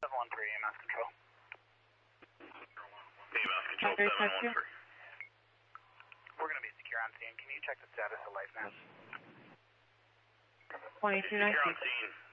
EMS Control. EMS Control 713. We're going to be secure on scene. Can you check the status of life now? 2219. Secure on scene.